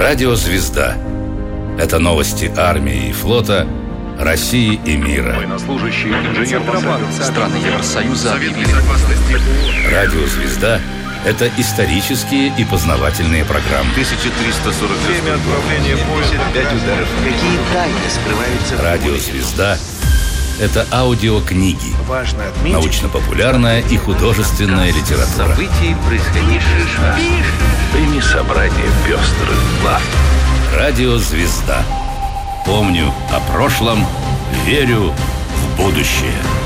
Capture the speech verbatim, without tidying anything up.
Радио «Звезда». Это новости армии и флота, России и мира. Военнослужащий, инженер страны Евросоюза объявили. Радио «Звезда» — это исторические и познавательные программы. тысяча триста сорок время отправления поезда. Пять ударов. Какие тайны скрываются в Радио «Звезда» — это аудиокниги, Важно отметить, научно-популярная и художественная литература. Событий, происходивших в Прими собрание пестрых глав. Радио «Звезда». Помню о прошлом, верю в будущее.